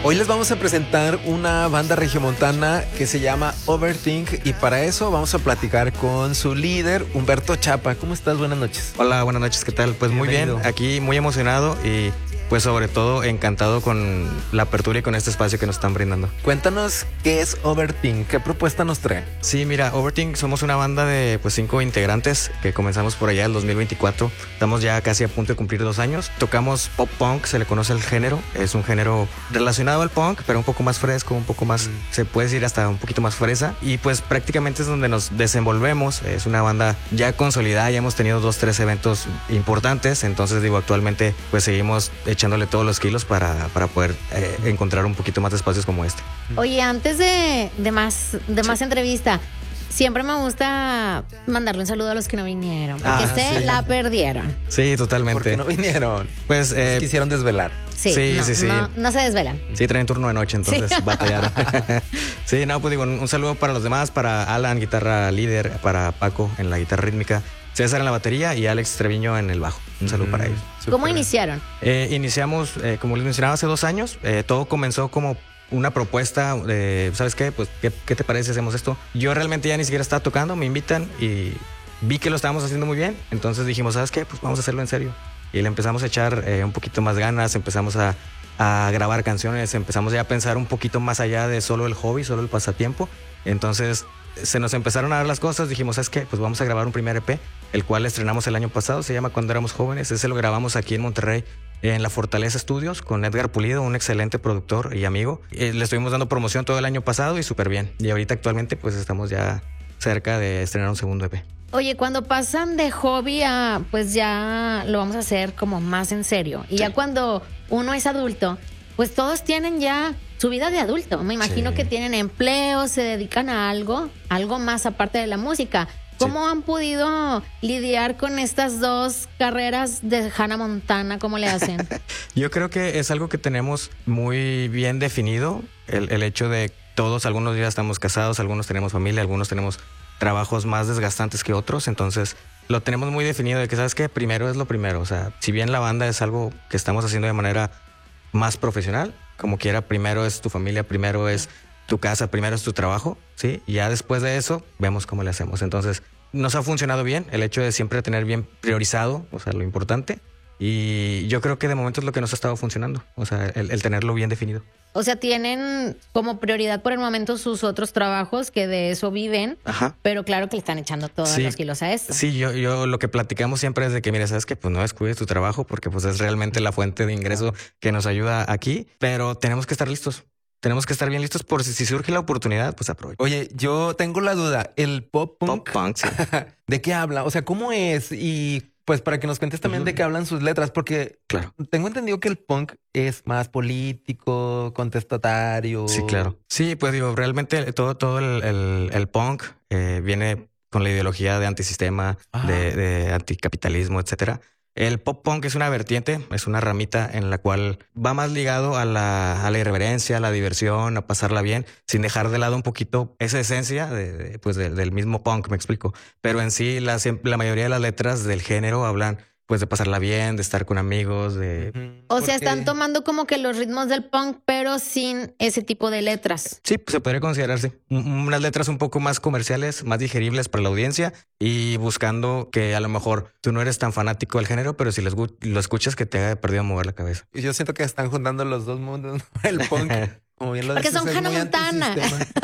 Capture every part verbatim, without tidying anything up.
Hoy les vamos a presentar una banda regiomontana que se llama Overthink y para eso vamos a platicar con su líder, Humberto Chapa. ¿Cómo estás? Buenas noches. Hola, buenas noches, ¿qué tal? Pues muy bien, aquí muy emocionado y pues sobre todo encantado con la apertura y con este espacio que nos están brindando. Cuéntanos qué es Overthink, qué propuesta nos trae. Sí, mira, Overthink somos una banda de pues cinco integrantes que comenzamos por allá el dos mil veinticuatro. Estamos ya casi a punto de cumplir dos años. Tocamos pop punk, se le conoce el género. Es un género relacionado al punk, pero un poco más fresco, un poco más, mm. se puede decir hasta un poquito más fresa. Y pues prácticamente es donde nos desenvolvemos. Es una banda ya consolidada, ya hemos tenido dos, tres eventos importantes. Entonces digo, actualmente pues seguimos echándole todos los kilos para, para poder eh, encontrar un poquito más de espacios como este. Oye, antes de, de más, de más sí. entrevista, siempre me gusta mandarle un saludo a los que no vinieron, porque ah, se sí. la perdieron. Sí, totalmente. ¿Por qué no vinieron? Pues eh, quisieron desvelar. Sí, sí, no, sí, sí. No, no se desvelan. Sí, traen turno de noche, entonces sí. batallaron. Sí, no, pues digo, un, un saludo para los demás, para Alan, guitarra líder, para Paco en la guitarra rítmica, César en la batería y Alex Treviño en el bajo. Un saludo mm, para ellos. ¿Cómo iniciaron? Eh, iniciamos, eh, como les mencionaba, hace dos años. Eh, todo comenzó como una propuesta de, ¿sabes qué? Pues, ¿qué, ¿qué te parece si hacemos esto? Yo realmente ya ni siquiera estaba tocando, me invitan y vi que lo estábamos haciendo muy bien. Entonces dijimos, ¿sabes qué? Pues vamos a hacerlo en serio. Y le empezamos a echar eh, un poquito más ganas, empezamos a, a grabar canciones, empezamos ya a pensar un poquito más allá de solo el hobby, solo el pasatiempo. Entonces se nos empezaron a dar las cosas, dijimos, ¿sabes qué? Pues vamos a grabar un primer E P, el cual estrenamos el año pasado, se llama Cuando éramos jóvenes. Ese lo grabamos aquí en Monterrey, en la Fortaleza Studios, con Edgar Pulido, un excelente productor y amigo. Eh, le estuvimos dando promoción todo el año pasado y súper bien. Y ahorita actualmente pues estamos ya cerca de estrenar un segundo E P. Oye, cuando pasan de hobby a pues ya lo vamos a hacer como más en serio. Y sí. ya cuando uno es adulto, pues todos tienen ya su vida de adulto. Me imagino sí. que tienen empleo, se dedican a algo, algo más aparte de la música. ¿Cómo sí. han podido lidiar con estas dos carreras de Hannah Montana? ¿Cómo le hacen? Yo creo que es algo que tenemos muy bien definido. El, el hecho de todos, algunos ya estamos casados, algunos tenemos familia, algunos tenemos trabajos más desgastantes que otros. Entonces lo tenemos muy definido de que, ¿sabes qué? Primero es lo primero. O sea, si bien la banda es algo que estamos haciendo de manera más profesional, como quiera, primero es tu familia, primero es tu casa, primero es tu trabajo, ¿sí? Y ya después de eso vemos cómo le hacemos. Entonces nos ha funcionado bien el hecho de siempre tener bien priorizado, o sea, lo importante. Y yo creo que de momento es lo que nos ha estado funcionando, o sea, el, el tenerlo bien definido. O sea, tienen como prioridad por el momento sus otros trabajos, que de eso viven. Ajá. Pero claro que le están echando todos sí. los kilos a esto. Sí, yo, yo lo que platicamos siempre es de que, mira, sabes que pues no descuides tu trabajo porque pues es realmente la fuente de ingreso que nos ayuda aquí, pero tenemos que estar listos. Tenemos que estar bien listos por si, si surge la oportunidad, pues aprovecha. Oye, yo tengo la duda, el pop punk, pop punk sí. ¿de qué habla? O sea, ¿cómo es? Y pues para que nos cuentes también uh-huh. de qué hablan sus letras, porque claro. tengo entendido que el punk es más político, contestatario. Sí, claro. Sí, pues digo, realmente todo, todo el, el, el punk eh, viene con la ideología de antisistema, ah. de, de anticapitalismo, etcétera. El pop punk es una vertiente, es una ramita en la cual va más ligado a la, a la irreverencia, a la diversión, a pasarla bien, sin dejar de lado un poquito esa esencia de, de, pues de, del mismo punk, me explico. Pero en sí, la, la mayoría de las letras del género hablan pues de pasarla bien, de estar con amigos, de... O sea, porque... están tomando como que los ritmos del punk, pero sin ese tipo de letras. Sí, pues se podría considerarse. Unas letras un poco más comerciales, más digeribles para la audiencia y buscando que a lo mejor tú no eres tan fanático del género, pero si lo, lo escuchas que te haga perdido mover la cabeza. Y yo siento que están juntando los dos mundos, ¿no? El punk... Como bien lo porque dices, son Hannah Montana.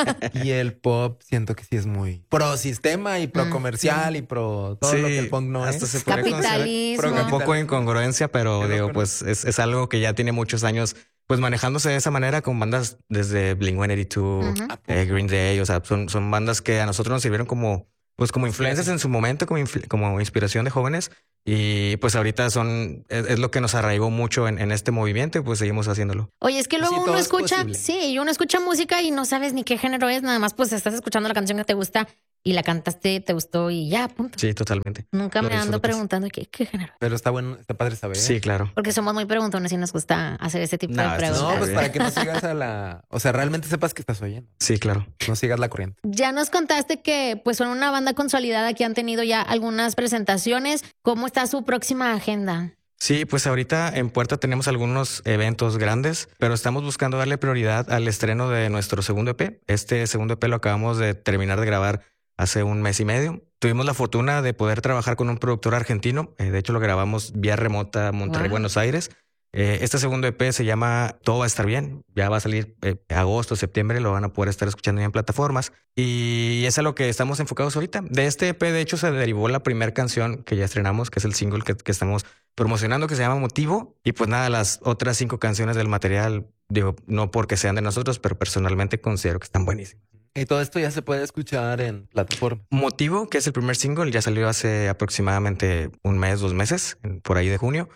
Y el pop siento que sí es muy pro sistema y pro comercial mm. y pro todo sí, lo que el punk no hasta es. Se capitalismo. Un poco de incongruencia, pero Qué digo, loco, pues es, es algo que ya tiene muchos años pues manejándose de esa manera con bandas desde Blink ciento ochenta y dos, uh-huh. eh, Green Day, o sea, son, son bandas que a nosotros nos sirvieron como pues como influencias en su momento, como, influ- como inspiración de jóvenes. Y pues ahorita son es, es lo que nos arraigó mucho en, en este movimiento y pues seguimos haciéndolo. Oye, es que luego uno escucha, sí, y uno escucha música y no sabes ni qué género es, nada más pues estás escuchando la canción que te gusta y la cantaste, te gustó y ya, punto. Sí, totalmente. Nunca lo me ando preguntando qué, qué género. Pero está bueno, está padre saber. Sí, claro. Porque somos muy preguntones y nos gusta hacer ese tipo no, de preguntas. No, pues para que no sigas a la... O sea, realmente sepas que estás oyendo. Sí, claro. No sigas la corriente. Ya nos contaste que pues son una banda consolidada que han tenido ya algunas presentaciones. ¿Cómo está su próxima agenda? Sí, pues ahorita en puerta tenemos algunos eventos grandes, pero estamos buscando darle prioridad al estreno de nuestro segundo E P. Este segundo E P lo acabamos de terminar de grabar hace un mes y medio. Tuvimos la fortuna de poder trabajar con un productor argentino. Eh, de hecho, lo grabamos vía remota Monterrey, wow. Buenos Aires. Eh, este segundo E P se llama Todo va a estar bien. Ya va a salir eh, agosto, septiembre. Lo van a poder estar escuchando ya en plataformas. Y es a lo que estamos enfocados ahorita. De este E P, de hecho, se derivó la primera canción que ya estrenamos, que es el single que, que estamos promocionando, que se llama Motivo. Y pues nada, las otras cinco canciones del material, digo, no porque sean de nosotros, pero personalmente considero que están buenísimas. Y todo esto ya se puede escuchar en plataforma. Motivo, que es el primer single, ya salió hace aproximadamente un mes, dos meses, por ahí de junio.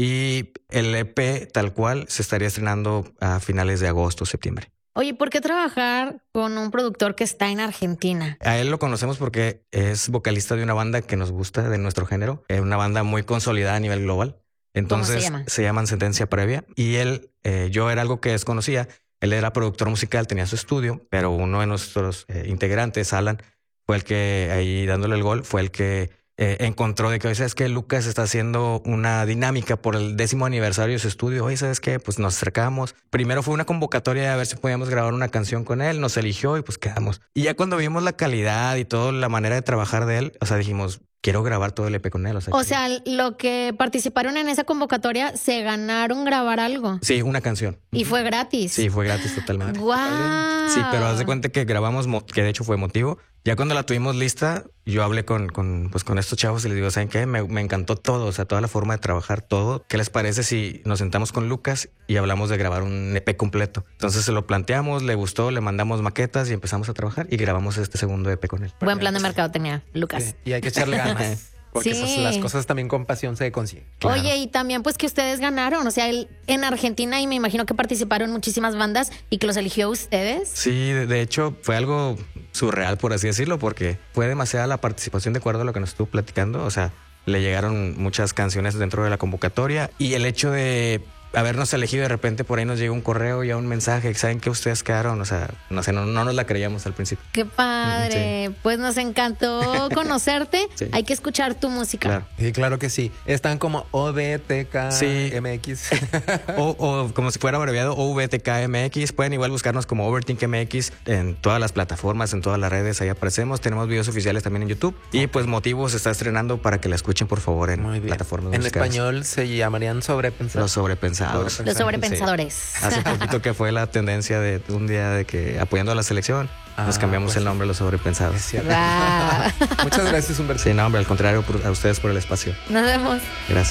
Y el E P tal cual se estaría estrenando a finales de agosto, septiembre. Oye, ¿por qué trabajar con un productor que está en Argentina? A él lo conocemos porque es vocalista de una banda que nos gusta de nuestro género. Es una banda muy consolidada a nivel global. Entonces, ¿cómo se llama? Se llaman Sentencia Previa. Y él, eh, yo era algo que desconocía. Él era productor musical, tenía su estudio, pero uno de nuestros eh, integrantes, Alan, fue el que ahí dándole el gol, fue el que eh, encontró de que, oye, ¿sabes qué? Lucas está haciendo una dinámica por el décimo aniversario de su estudio. Oye, ¿sabes qué? Pues nos acercamos. Primero fue una convocatoria de a ver si podíamos grabar una canción con él. Nos eligió y pues quedamos. Y ya cuando vimos la calidad y toda la manera de trabajar de él, o sea, dijimos, quiero grabar todo el E P con él. O sea, o sea, lo que participaron en esa convocatoria se ganaron grabar algo. Sí, una canción. Y fue gratis. Sí, fue gratis totalmente. ¡Wow! Sí, pero haz de cuenta que grabamos, que de hecho fue Motivo. Ya cuando la tuvimos lista, yo hablé con, con, pues con estos chavos y les digo, ¿saben qué? Me, me encantó todo, o sea, toda la forma de trabajar, todo. ¿Qué les parece si nos sentamos con Lucas y hablamos de grabar un E P completo? Entonces se lo planteamos, le gustó, le mandamos maquetas y empezamos a trabajar y grabamos este segundo E P con él. Buen plan de mercado tenía Lucas. Sí, y hay que echarle ganas. Porque sí. esas, las cosas también con pasión se consiguen. Claro. Oye, y también pues que ustedes ganaron, o sea, el, en Argentina, y me imagino que participaron muchísimas bandas y que los eligió ustedes. Sí, de, de hecho fue algo surreal, por así decirlo, porque fue demasiada la participación de acuerdo a lo que nos estuvo platicando. O sea, le llegaron muchas canciones dentro de la convocatoria y el hecho de habernos elegido de repente por ahí nos llegó un correo y un mensaje, ¿saben qué ustedes quedaron? O sea, no sé, no, no nos la creíamos al principio. Qué padre, sí. Pues nos encantó conocerte. Sí. Hay que escuchar tu música. Claro. Sí, claro que sí. Están como O V T K M X. Sí. o, o como si fuera abreviado O V T K M X. Pueden igual buscarnos como Overthink M X en todas las plataformas, en todas las redes, ahí aparecemos. Tenemos videos oficiales también en YouTube. Y pues Motivo se está estrenando para que la escuchen por favor en plataformas en musicales. Español se llamarían sobrepensados. Los sobrepensados. Los sobrepensadores. Sí. Hace poquito que fue la tendencia de un día de que apoyando a la selección ah, nos cambiamos pues el nombre Los Sobrepensados. Wow. Muchas gracias, Humberto. Sí, no, hombre, al contrario, a ustedes por el espacio. Nos vemos. Gracias.